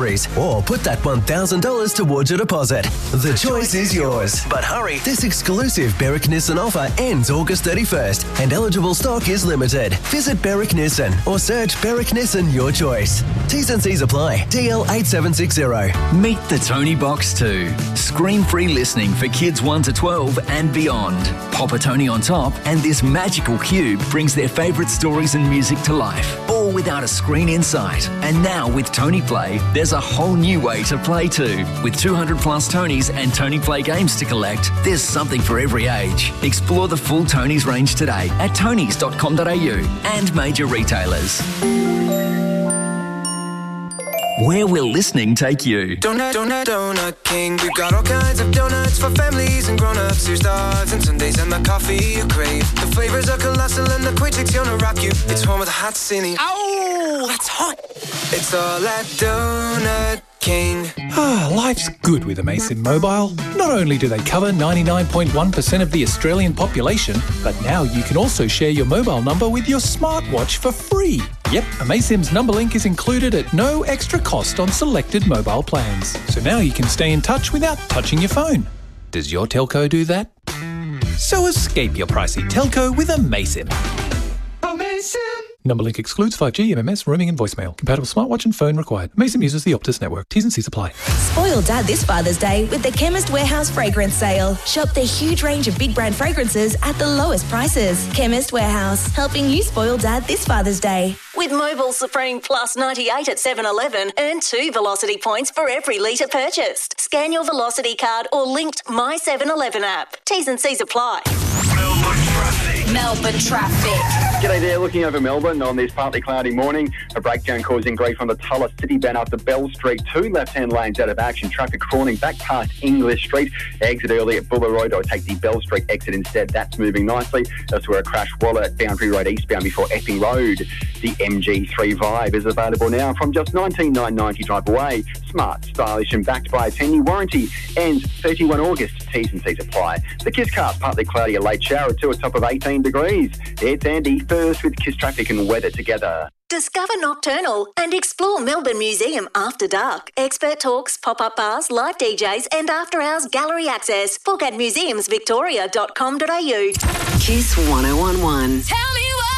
or put that $1,000 towards your deposit. The choice is yours. But hurry, this exclusive Berwick Nissan offer ends August 31st and eligible stock is limited. Visit Berwick Nissan or search Berwick Nissan your choice. T's and C's apply. DL 8760. Meet the Tony Box 2. Screen-free listening for kids 1 to 12 and beyond. Pop a Tony on top and this magical cube brings their favourite stories and music to life, all without a screen in sight. And now with Tony Play, there's a whole new way to play too. With 200 plus Tonys and Tony Play games to collect, there's something for every age. Explore the full Tonys range today at tonys.com.au and major retailers. Where will listening take you? Donut King. We've got all kinds of donuts for families and grown-ups. Here's dogs and Sundays and the coffee you crave. The flavors are colossal and the quick take's gonna rock you. It's home with a hot cine. Ow, that's hot. It's all at Donut King. Life's good with Amasim Mobile. Not only do they cover 99.1% of the Australian population, but now you can also share your mobile number with your smartwatch for free. Yep, Amasim's number link is included at no extra cost on selected mobile plans. So now you can stay in touch without touching your phone. Does your telco do that? So escape your pricey telco with Amasim. Amasim. Number link excludes 5G, MMS, roaming and voicemail. Compatible smartwatch and phone required. Amasim uses the Optus network. T's and C's apply. Spoil Dad this Father's Day with the Chemist Warehouse Fragrance Sale. Shop the huge range of big brand fragrances at the lowest prices. Chemist Warehouse, helping you spoil Dad this Father's Day. With Mobile Supreme Plus 98 at 7-Eleven, earn 2 Velocity points for every litre purchased. Scan your Velocity card or linked My 7-Eleven app. T's and C's apply. Melbourne traffic. G'day there, looking over Melbourne on this partly cloudy morning. A breakdown causing grief on the Tulla City Bend after Bell Street. 2 left-hand lanes out of action. Traffic crawling back past English Street. Exit early at Buller Road or take the Bell Street exit instead. That's moving nicely. That's where a crash Waller at Boundary Road eastbound before Epping Road. The MG3 Vibe is available now from just $19,990 drive away. Smart, stylish and backed by a 10-year warranty. Ends 31 August. T's and C's apply. The Kiss Cast, partly cloudy, a late shower to a top of 18 degrees. It's Andy first with Kiss Traffic and weather together. Discover Nocturnal and explore Melbourne Museum after dark. Expert talks, pop-up bars, live DJs and after-hours gallery access. Book at museumsvictoria.com.au. Kiss 1011. Tell me what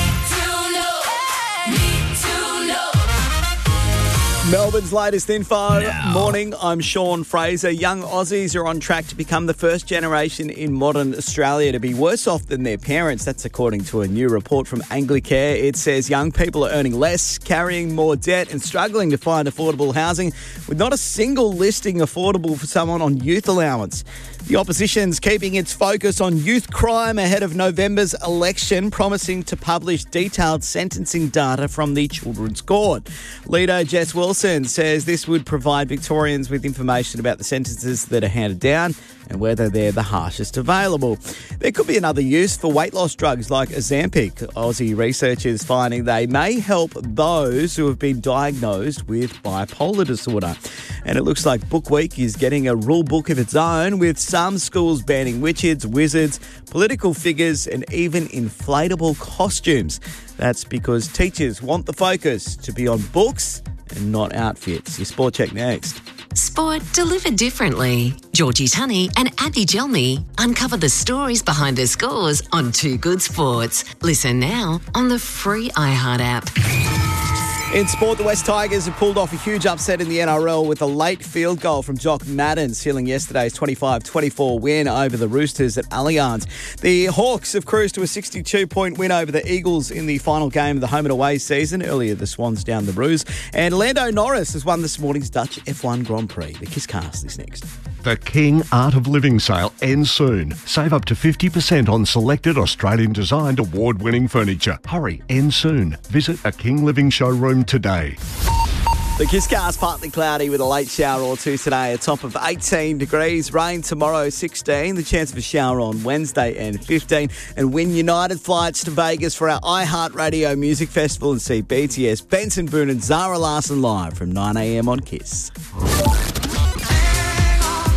Melbourne's latest info. Morning, I'm Sean Fraser. Young Aussies are on track to become the first generation in modern Australia to be worse off than their parents. That's according to a new report from Anglicare. It says young people are earning less, carrying more debt and struggling to find affordable housing, with not a single listing affordable for someone on youth allowance. The opposition's keeping its focus on youth crime ahead of November's election, promising to publish detailed sentencing data from the Children's Court. Leader Jess Wilson says this would provide Victorians with information about the sentences that are handed down and whether they're the harshest available. There could be another use for weight loss drugs like Ozempic. Aussie researchers finding they may help those who have been diagnosed with bipolar disorder. And it looks like Book Week is getting a rule book of its own, with some schools banning witches, wizards, political figures and even inflatable costumes. That's because teachers want the focus to be on books and not outfits. Your Sport Check next. Sport delivered differently. Georgie Tunney and Abby Gelmy uncover the stories behind the scores on Too Good Sports. Listen now on the free iHeart app. In sport, the West Tigers have pulled off a huge upset in the NRL with a late field goal from Jock Madden, sealing yesterday's 25-24 win over the Roosters at Allianz. The Hawks have cruised to a 62-point win over the Eagles in the final game of the home and away season. Earlier, the Swans down the Roos. And Lando Norris has won this morning's Dutch F1 Grand Prix. The Kiss Cast is next. The King Art of Living sale ends soon. Save up to 50% on selected Australian-designed award-winning furniture. Hurry, ends soon. Visit a King Living showroom today. The Kiss Cast, partly cloudy with a late shower or two today, a top of 18 degrees. Rain tomorrow, 16. The chance of a shower on Wednesday and 15. And win United flights to Vegas for our iHeartRadio Music Festival and see BTS, Benson Boone and Zara Larsson live from 9 a.m. on Kiss.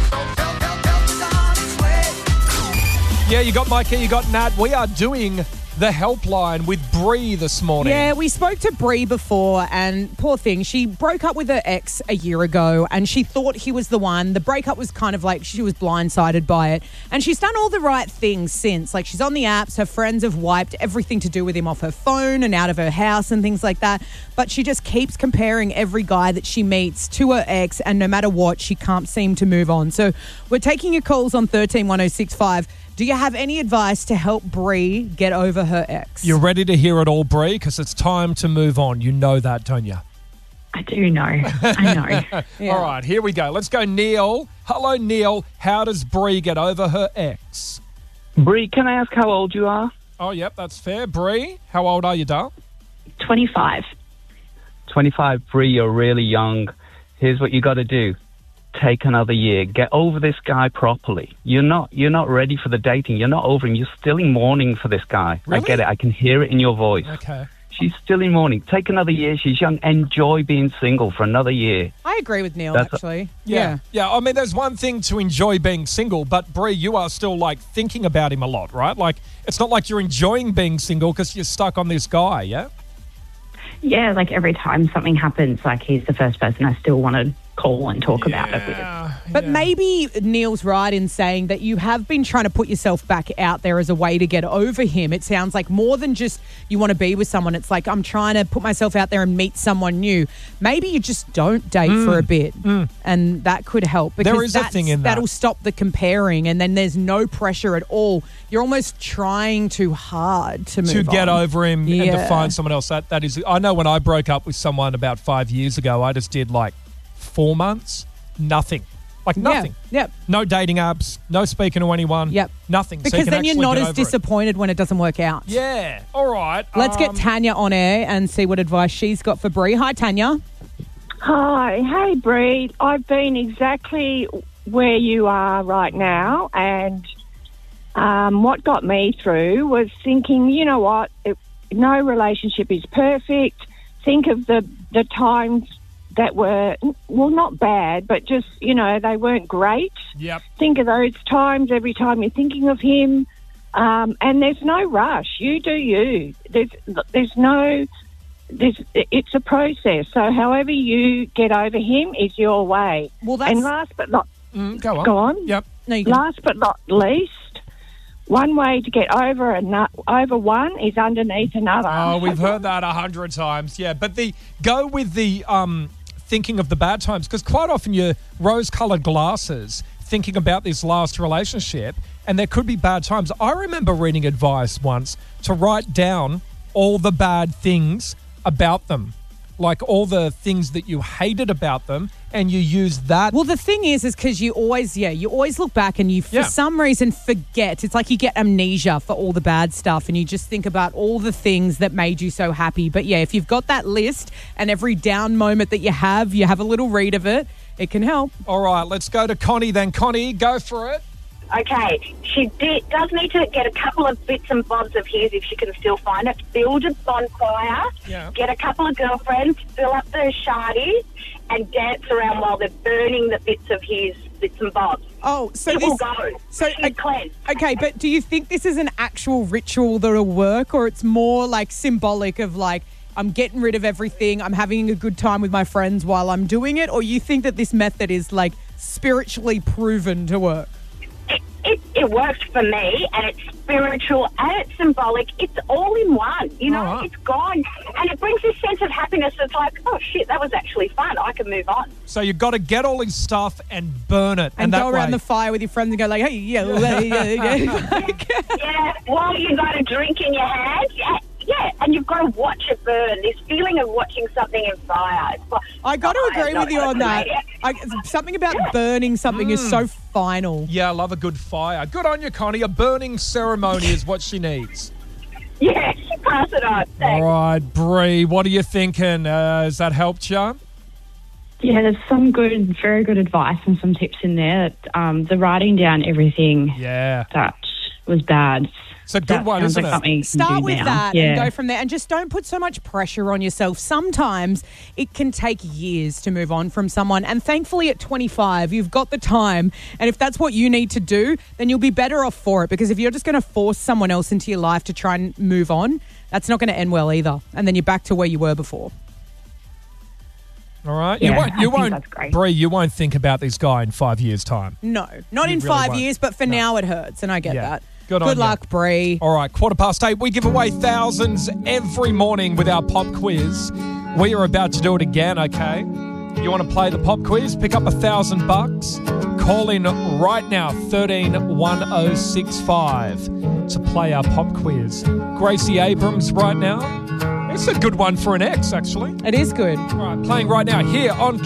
Yeah, you got Micah, you got Nat. We are doing the helpline with Bree this morning. Yeah, we spoke to Bree before, and poor thing, she broke up with her ex a year ago, and she thought he was the one. The breakup was kind of like she was blindsided by it, and she's done all the right things since. Like, she's on the apps, her friends have wiped everything to do with him off her phone and out of her house and things like that, but she just keeps comparing every guy that she meets to her ex, and no matter what, she can't seem to move on. So we're taking your calls on 131065. Do you have any advice to help Bree get over her ex? You're ready to hear it all, Bree, because it's time to move on. You know that, don't you? I do know. I know. Yeah. All right, here we go. Let's go, Neil. Hello, Neil. How does Bree get over her ex? Bree, can I ask how old you are? Oh, yep, that's fair. Bree, how old are you, Dale? 25. 25, Bree, you're really young. Here's what you got to do. Take another year. Get over this guy properly. You're not ready for the dating. You're not over him. You're still in mourning for this guy. Really? I get it. I can hear it in your voice. Okay. She's still in mourning. Take another year. She's young. Enjoy being single for another year. I agree with Neil, That's actually. Yeah. I mean, there's one thing to enjoy being single, but Bree, you are still like thinking about him a lot, right? Like, it's not like you're enjoying being single because you're stuck on this guy, yeah? Yeah, like every time something happens, like he's the first person I still want to call and talk about it with. But maybe Neil's right in saying that you have been trying to put yourself back out there as a way to get over him. It sounds like more than just you want to be with someone. It's like, I'm trying to put myself out there and meet someone new. Maybe you just don't date for a bit, and that could help. Because There is a thing in that. That'll stop the comparing, and then there's no pressure at all. You're almost trying too hard to move To get on. over him and to Yeah. find someone else. That is, I know when I broke up with someone about 5 years ago, I just did like 4 months, nothing. Like nothing. Yep. No dating apps, no speaking to anyone. Yep. Nothing. So you Because can then you're actually not get as over it. disappointed when it doesn't work out. Yeah. All right. Let's get Tanya on air and see what advice she's got for Bree. Hi, Tanya. Hi. Hey, Bree. I've been exactly where you are right now, and what got me through was thinking, you know what, no relationship is perfect. Think of the times that were, well, not bad, but just, you know, they weren't great. Yep. Think of those times every time you're thinking of him, and there's no rush. You do you. It's a process. So however you get over him is your way. Well, that's... And last but not... Go on. Go on. Yep. No, you last but not least, one way to get over one is underneath another. Oh, we've heard that 100 times. Yeah, but go with the thinking of the bad times, because quite often you're rose-coloured glasses thinking about this last relationship, and there could be bad times. I remember reading advice once to write down all the bad things about them, like all the things that you hated about them, and you use that. Well, the thing is because you always look back and you, for some reason, forget. It's like you get amnesia for all the bad stuff and you just think about all the things that made you so happy. But yeah, if you've got that list and every down moment that you have a little read of it, it can help. All right, let's go to Connie then. Connie, go for it. Okay, she does need to get a couple of bits and bobs of his if she can still find it. Build a bonfire, get a couple of girlfriends, fill up the shardies, and dance around while they're burning the bits of his bits and bobs. Oh, so it this will go. She's cleansed. Okay, but do you think this is an actual ritual that'll work, or it's more like symbolic of like, I'm getting rid of everything, I'm having a good time with my friends while I'm doing it, or you think that this method is like spiritually proven to work? It works for me, and it's spiritual and it's symbolic. It's all in one, you know. It's gone, and it brings this sense of happiness. It's like, oh shit, that was actually fun. I can move on. So you've got to get all his stuff and burn it, And that go around way- the fire with your friends and go like, hey, yeah. Yeah, while you've got a drink in your hand, yeah, and you've got to watch it burn. This feeling of watching something in fire. It's like, I got to agree with you on that. Something about burning something is so final. Yeah, I love a good fire. Good on you, Connie. A burning ceremony is what she needs. Yes, pass it on. Thanks. All right, Bree, what are you thinking? Has that helped you? Yeah, there's some very good advice and some tips in there. The writing down everything that was bad It's a good one, isn't it? Start with that Yeah. and go from there. And just don't put so much pressure on yourself. Sometimes it can take years to move on from someone. And thankfully at 25, you've got the time. And if that's what you need to do, then you'll be better off for it. Because if you're just going to force someone else into your life to try and move on, that's not going to end well either. And then you're back to where you were before. All right. Yeah, you I think won't, that's great. Bree, you won't think about this guy in 5 years' time. No, not You in really 5 won't. years, but for now it hurts. And I get Yeah. that. Good on you. luck, Bree. All right, 8:15. We give away thousands every morning with our pop quiz. We are about to do it again, okay? You want to play the pop quiz? Pick up $1,000. Call in right now, 131065, to play our pop quiz. Gracie Abrams right now. It's a good one for an ex, actually. It is good. All right, playing right now here on